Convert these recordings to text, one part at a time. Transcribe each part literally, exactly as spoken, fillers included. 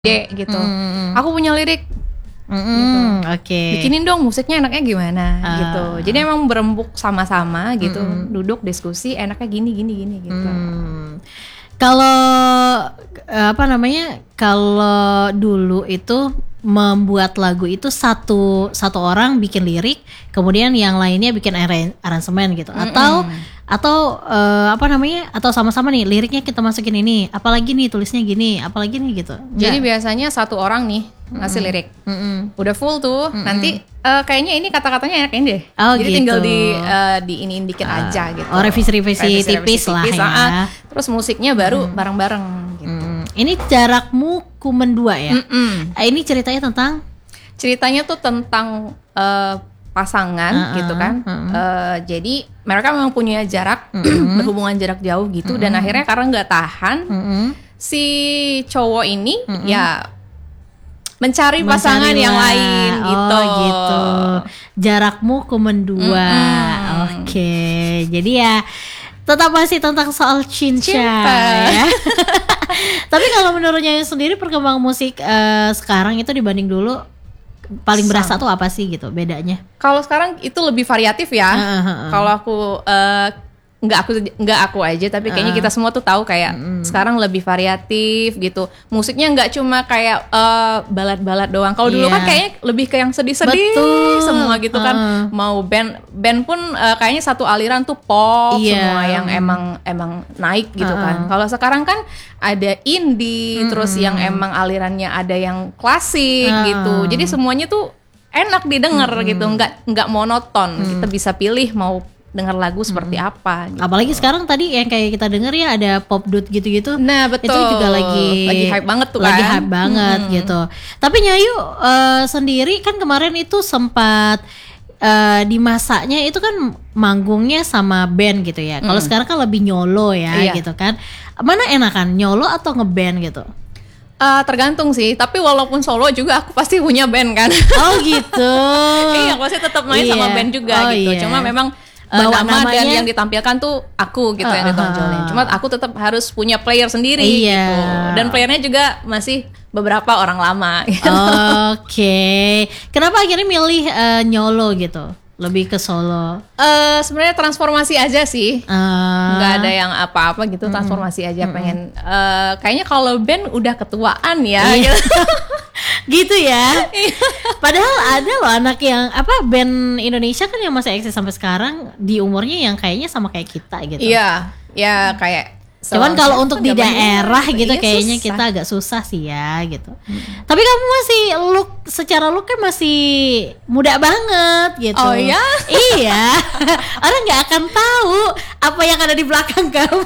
ide gitu. Mm. Aku punya lirik. Mm, Gitu. Oke. Okay. Bikinin dong musiknya enaknya gimana Ah. gitu. Jadi emang berembuk sama-sama gitu, Mm-mm. duduk diskusi enaknya gini gini gini gitu. Hmm. Kalau eh, apa namanya? Kalau dulu itu membuat lagu itu satu satu orang bikin lirik, kemudian yang lainnya bikin aran- aransemen gitu. Atau atau eh, apa namanya? Atau sama-sama nih liriknya kita masukin ini, apalagi nih tulisnya gini, apalagi nih gitu. Jadi Enggak? biasanya satu orang nih ngasih lirik. Mm-mm. Udah full tuh. Nanti eh, kayaknya ini kata-katanya enak ini deh. Oh, Jadi gitu. tinggal di eh, di ini dikit Ah, aja gitu. oh, revisi-revisi tipis lah ya. ah. Terus musiknya baru bareng-bareng gitu. Hmm, Ini jarakmu kumen dua ya. Mm-mm. Eh, Ini ceritanya tentang Ceritanya tuh tentang eh, pasangan Uh-uh, gitu kan. uh-uh. Eh, jadi mereka memang punya jarak berhubungan jarak jauh gitu dan akhirnya karena nggak tahan Mm-mm. si cowok ini ya mencari pasangan Mencari yang lah. lain gitu. Oh gitu. Jarakmu kumen dua. Mm-mm. Oke. Jadi ya tetap masih tentang soal cinta, Cinta. ya. Tapi kalau menurut Nyayu sendiri perkembangan musik eh, sekarang itu dibanding dulu paling berasa tuh apa sih gitu bedanya? Kalau sekarang itu lebih variatif ya. Uh, uh, uh. Kalau aku eh, nggak aku nggak aku aja, tapi kayaknya kita semua tuh tahu kayak sekarang lebih variatif gitu. Musiknya nggak cuma kayak eh, balad-balad doang. Kalau dulu Iya. kan kayaknya lebih ke yang sedih-sedih Betul. semua gitu kan. Uh. Mau band band pun eh, kayaknya satu aliran tuh pop Iya. semua yang emang emang naik gitu Uh. kan. Kalau sekarang kan ada indie, terus yang emang alirannya ada yang klasik Uh. gitu. Jadi semuanya tuh enak didengar gitu, nggak nggak monoton. Kita bisa pilih mau dengar lagu seperti apa. Gitu. Apalagi sekarang tadi yang kayak kita denger ya ada pop dut gitu-gitu. Nah betul. Itu juga lagi lagi hype banget tuh lagi kan. hype banget gitu. Tapi Nyayu eh, sendiri kan kemarin itu sempat eh, di masanya itu kan manggungnya sama band gitu ya. Kalau sekarang kan lebih nyolo ya Iya. gitu kan. Mana enakan nyolo atau ngeband gitu? Eh, tergantung sih. Tapi walaupun solo juga aku pasti punya band kan. Oh gitu. Iya, aku pasti tetap main sama Iya. band juga Oh, gitu. iya. Cuma memang eh, Bawa nama dan namanya- yang ditampilkan tuh aku gitu yang Uh, uh, ditonjolin. uh. Cuma aku tetap harus punya player sendiri Iya. gitu. Dan playernya juga masih beberapa orang lama. Gitu. Oke. Kenapa akhirnya milih eh, nyolo gitu? Lebih ke solo. Eh, sebenarnya transformasi aja sih. Eh, Nggak ada yang apa-apa gitu, transformasi aja pengen eh, kayaknya kalau band udah ketuaan ya Iya. gitu. gitu ya. Padahal ada loh anak yang apa band Indonesia kan yang masih eksis sampai sekarang di umurnya yang kayaknya sama kayak kita gitu. Iya, ya kayak Cuman selang- kalau untuk di zamannya, daerah gitu iya, kayaknya susah. kita agak susah sih ya gitu. Tapi kamu masih look secara look kan masih muda banget gitu. Oh ya? Iya. Orang nggak akan tahu apa yang ada di belakang kamu.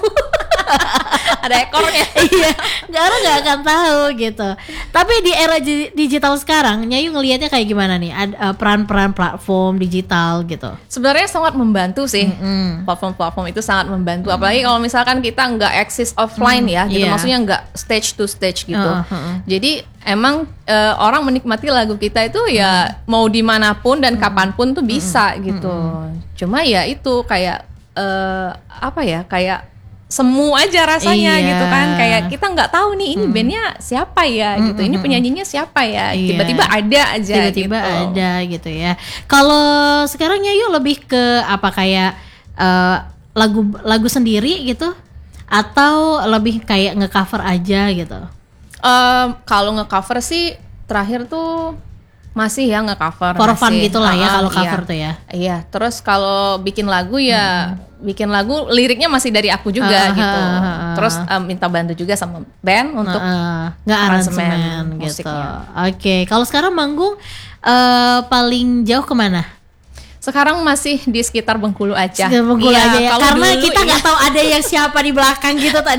ada ekornya. Iya, nggak orang nggak akan tahu gitu. Tapi di era di- digital sekarang, Nyayu ngelihatnya kayak gimana nih? Ada eh, peran-peran platform digital gitu. Sebenarnya sangat membantu sih. Mm. Platform-platform itu sangat membantu. Apalagi kalau misalkan kita nggak eksis offline ya, gitu. iya. Maksudnya nggak stage to stage gitu. Uh, uh, uh. Jadi emang eh, orang menikmati lagu kita itu ya mau dimanapun dan kapanpun tuh bisa gitu. Cuma ya itu kayak eh, apa ya? Kayak semu aja rasanya Iya. gitu kan. Kayak kita nggak tahu nih ini bandnya siapa ya gitu. Ini penyanyinya siapa ya? Iya. Tiba-tiba ada aja. Tiba-tiba gitu. ada gitu ya. Kalau sekarang Nyayu lebih ke apa kayak eh, lagu lagu sendiri gitu atau lebih kayak ngecover aja gitu? Em, kalau ngecover sih terakhir tuh masih ya ngecover. For fun masih. gitu lah ya Ah, kalau iya. cover tuh ya. Iya, terus kalau bikin lagu ya bikin lagu liriknya masih dari aku juga Ah, gitu. ah, ah, ah. Terus em, minta bantu juga sama band untuk Heeh, nggak aransemen aransemen gitu. musiknya. Oke, kalau sekarang manggung eh, paling jauh kemana? sekarang masih di sekitar Bengkulu aja. Sekitar Bengkulu Iya, aja ya. kalau Karena dulu kita iya, nggak tahu ada yang siapa di belakang gitu tadi.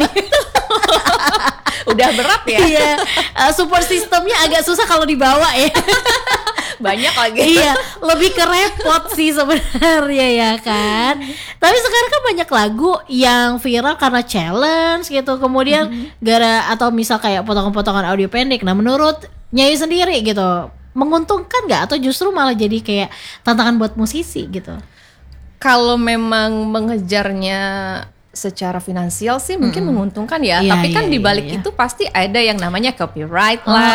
udah berat ya. Iya, eh, support sistemnya agak susah kalau dibawa ya. Banyak lagi. Iya, lebih ke repot sih sebenarnya ya kan. Tapi sekarang kan banyak lagu yang viral karena challenge gitu. Kemudian gara atau misal kayak potongan-potongan audio pendek. Nah, menurut Nyayu sendiri gitu, menguntungkan nggak atau justru malah jadi kayak tantangan buat musisi gitu? Kalau memang mengejarnya secara finansial sih mungkin menguntungkan ya. Iya, Tapi kan iya, di balik iya, iya. itu pasti ada yang namanya copyright Oh, lah,